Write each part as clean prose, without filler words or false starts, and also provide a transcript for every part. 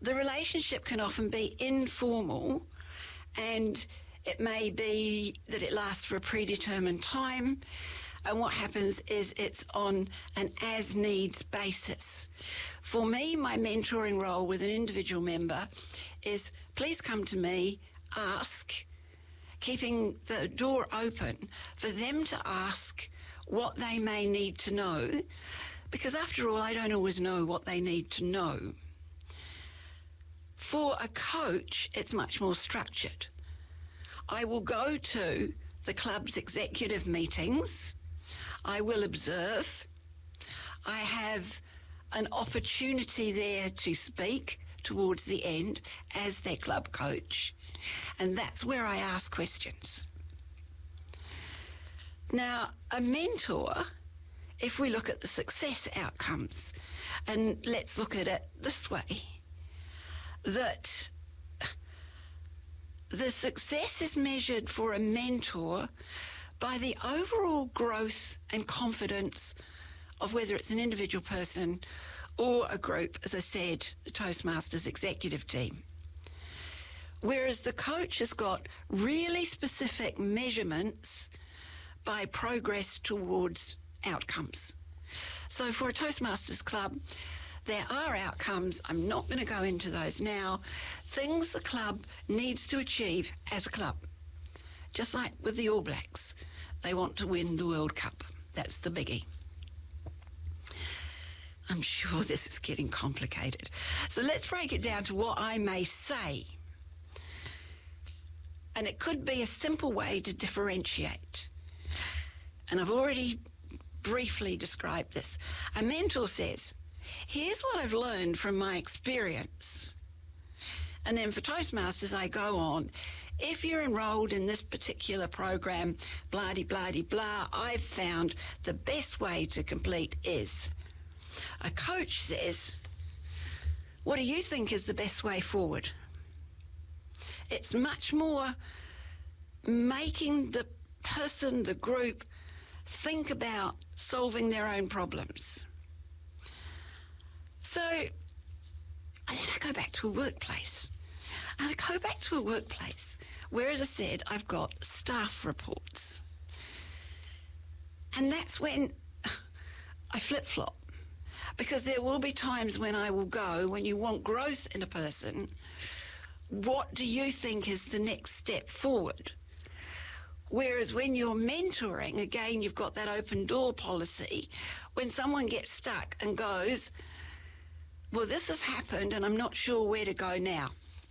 the relationship can often be informal, and it may be that it lasts for a predetermined time, and what happens is it's on an as-needs basis. For me, my mentoring role with an individual member is, please come to me, ask, keeping the door open for them to ask what they may need to know, because after all, I don't always know what they need to know. For a coach, it's much more structured. I will go to the club's executive meetings. I will observe. I have an opportunity there to speak towards the end as their club coach, and that's where I ask questions. Now, a mentor, if we look at the success outcomes, and let's look at it this way, that the success is measured for a mentor by the overall growth and confidence of whether it's an individual person or a group, as I said, the Toastmasters executive team. Whereas the coach has got really specific measurements by progress towards outcomes. So for a Toastmasters club, there are outcomes. I'm not going to go into those now. Things the club needs to achieve as a club. Just like with the All Blacks, they want to win the World Cup. That's the biggie. I'm sure this is getting complicated. So let's break it down to what I may say. And it could be a simple way to differentiate. And I've already briefly described this. A mentor says, here's what I've learned from my experience. And then for Toastmasters, I go on, if you're enrolled in this particular program, blah-de-blah-de-blah, I've found the best way to complete is. A coach says, what do you think is the best way forward? It's much more making the person, the group, think about solving their own problems. So, and then I go back to a workplace. And I go back to a workplace where, as I said, I've got staff reports. And that's when I flip-flop. Because there will be times when I will go, when you want growth in a person, what do you think is the next step forward? Whereas when you're mentoring, again, you've got that open door policy. When someone gets stuck and goes, well, this has happened and I'm not sure where to go now.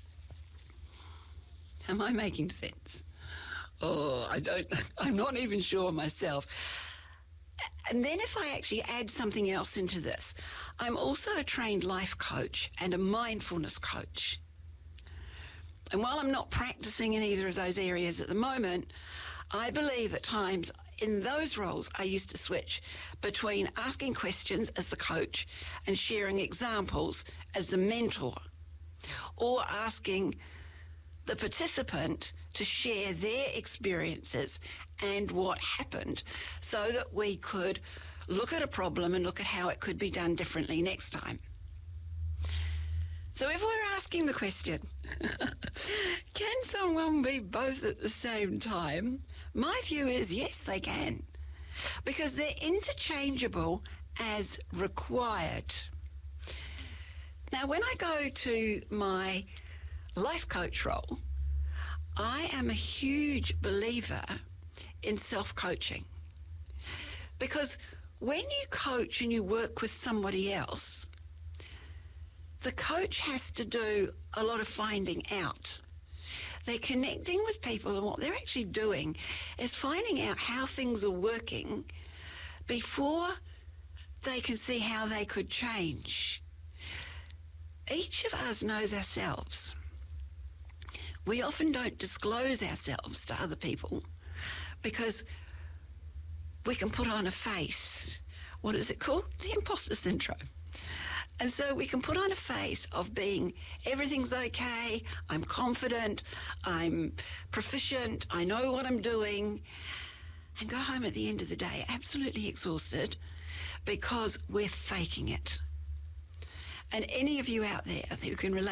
Am I making sense? Oh, I'm not even sure myself. And then if I actually add something else into this, I'm also a trained life coach and a mindfulness coach. And while I'm not practicing in either of those areas at the moment, I believe at times in those roles I used to switch between asking questions as the coach and sharing examples as the mentor, or asking the participant to share their experiences and what happened so that we could look at a problem and look at how it could be done differently next time. So if we're asking the question, can someone be both at the same time? My view is yes, they can, because they're interchangeable as required. Now, when I go to my life coach role, I am a huge believer in self-coaching, because when you coach and you work with somebody else, the coach has to do a lot of finding out. They're connecting with people, and what they're actually doing is finding out how things are working before they can see how they could change. Each of us knows ourselves. We often don't disclose ourselves to other people because we can put on a face. What is it called? The imposter syndrome. And so we can put on a face of being, everything's okay, I'm confident, I'm proficient, I know what I'm doing, and go home at the end of the day absolutely exhausted because we're faking it. And any of you out there who can relate